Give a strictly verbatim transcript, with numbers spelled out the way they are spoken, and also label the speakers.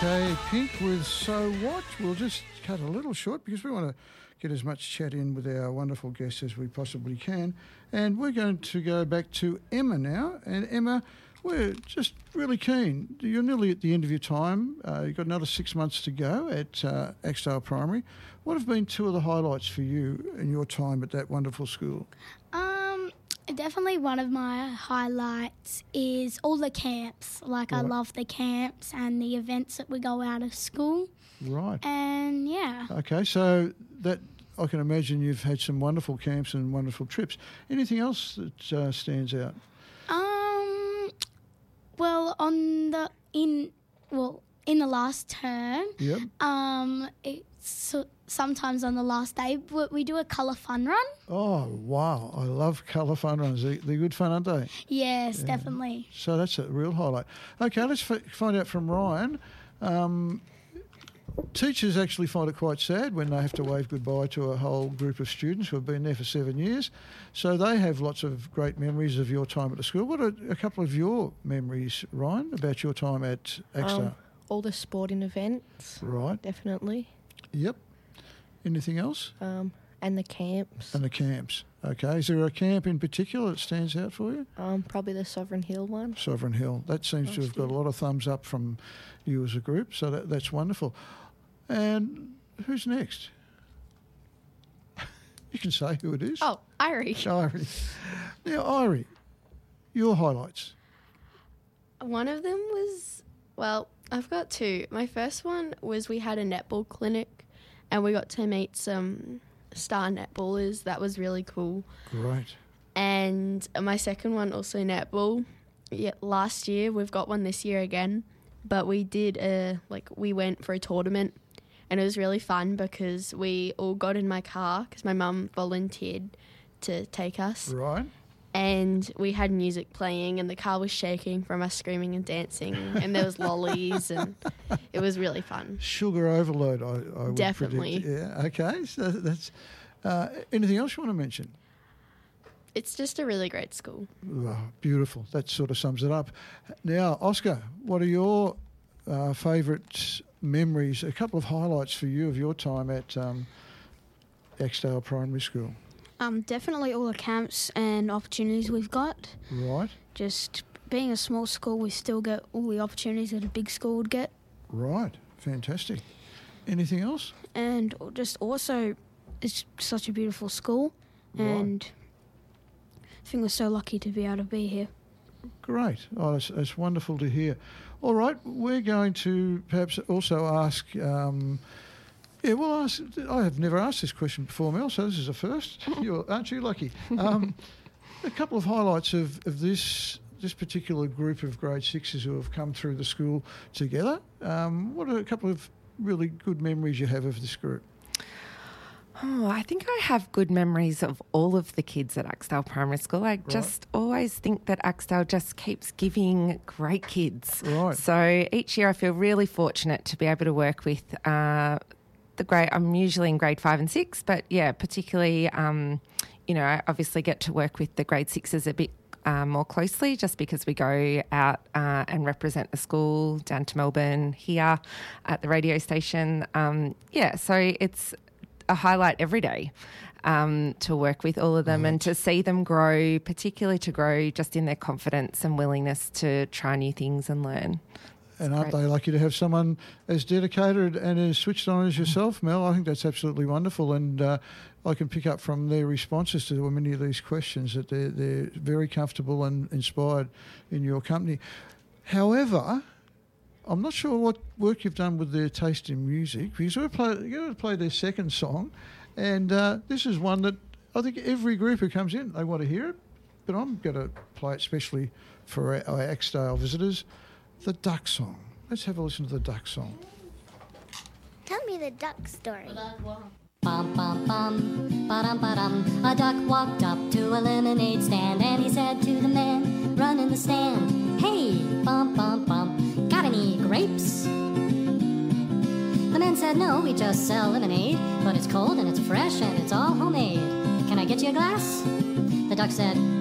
Speaker 1: Okay, Pink with So What. We'll just cut a little short because we want to get as much chat in with our wonderful guests as we possibly can. And we're going to go back to Emma now. And Emma, we're just really keen. You're nearly at the end of your time. Uh, you've got another six months to go at uh, Axedale Primary. What have been two of the highlights for you in your time at that wonderful school?
Speaker 2: Um, definitely one of my highlights is all the camps. Like,
Speaker 1: Right.
Speaker 2: I love the camps and the events that we go out of school.
Speaker 1: Right.
Speaker 2: And, yeah.
Speaker 1: Okay, so that I can imagine you've had some wonderful camps and wonderful trips. Anything else that uh, stands out?
Speaker 2: Um, well, on the, in, well, in the last term,
Speaker 1: Yep.
Speaker 2: um, it's so, sometimes on the last day, we we do a colour fun run.
Speaker 1: Oh, wow. I love colour fun runs. They, they're good fun, aren't they?
Speaker 2: Yes, definitely.
Speaker 1: So that's a real highlight. Okay, let's f- find out from Ryan. Um, teachers actually find it quite sad when they have to wave goodbye to a whole group of students who have been there for seven years. So they have lots of great memories of your time at the school. What are a couple of your memories, Ryan, about your time at Axedale?
Speaker 3: Um, all the sporting events,
Speaker 1: Right.
Speaker 3: definitely,
Speaker 1: Yep. Anything else?
Speaker 3: um, and the camps.
Speaker 1: And the camps. Okay. Is there a camp in particular that stands out for you?
Speaker 3: Um, probably the Sovereign Hill one.
Speaker 1: Sovereign Hill. That seems to
Speaker 3: Last
Speaker 1: have got a
Speaker 3: year.
Speaker 1: lot of thumbs up from you as a group, so that, that's wonderful. And who's next? You can say who it is.
Speaker 3: Oh, Irie.
Speaker 1: Irie. Now, Irie, your highlights.
Speaker 4: One of them was, well, I've got two. My first one was we had a netball clinic and we got to meet some star netballers. That was really cool.
Speaker 1: Great.
Speaker 4: And my second one, also netball. Yeah, last year, we've got one this year again. But we did a, like, we went for a tournament and it was really fun because we all got in my car because my mum volunteered to take us.
Speaker 1: Right.
Speaker 4: And we had music playing and the car was shaking from us screaming and dancing and there was lollies and it was really fun.
Speaker 1: Sugar overload, I, I would
Speaker 4: Definitely.
Speaker 1: predict. Yeah. Okay. So that's uh, anything else you want to mention?
Speaker 4: It's just a really great school.
Speaker 1: Oh, beautiful. That sort of sums it up. Now, Oscar, what are your uh, favourite memories, a couple of highlights for you of your time at um, Axedale Primary School?
Speaker 5: Um, definitely all the camps and opportunities we've got.
Speaker 1: Right,
Speaker 5: Just being a small school, we still get all the opportunities that a big school would get.
Speaker 1: right. Fantastic. Anything else?
Speaker 5: And just also, it's such a beautiful school.
Speaker 1: Right.
Speaker 5: And I think we're so lucky to be able to be here.
Speaker 1: Great. Oh, that's, that's wonderful to hear. All right, we're going to perhaps also ask... Um, yeah, well, ask, I have never asked this question before, Mel, so this is a first. You're, aren't you lucky? Um, a couple of highlights of, of this this particular group of grade sixes who have come through the school together. Um, what are a couple of really good memories you have of this group?
Speaker 6: Oh, I think I have good memories of all of the kids at Axedale Primary School. I just always think that Axedale just keeps giving great kids.
Speaker 1: Right.
Speaker 6: So each year I feel really fortunate to be able to work with uh, the grade. I'm usually in grade five and six, but yeah, particularly, um, you know, I obviously get to work with the grade sixes a bit uh, more closely just because we go out uh, and represent the school down to Melbourne here at the radio station. Um, yeah, so it's a highlight every day um, to work with all of them and to see them grow, particularly to grow just in their confidence and willingness to try new things and learn.
Speaker 1: And aren't
Speaker 6: great.
Speaker 1: they lucky to have someone as dedicated and as switched on as yourself, Mel? I think that's absolutely wonderful. And uh, I can pick up from their responses to many of these questions that they're, they're very comfortable and inspired in your company. However, I'm not sure what work you've done with their taste in music, because you've got to play their second song. And uh, this is one that I think every group who comes in, they want to hear it. But I'm going to play it specially for our, our Axedale visitors. The Duck Song. Let's have a listen to the Duck Song.
Speaker 7: Tell me the duck story.
Speaker 8: Bum, bum, bum, ba-dum, ba-dum. A duck walked up to a lemonade stand and he said to the man running the stand, "Hey, bum, bum, bum, got any grapes?" The man said, "No, we just sell lemonade, but it's cold and it's fresh and it's all homemade. Can I get you a glass?" The duck said,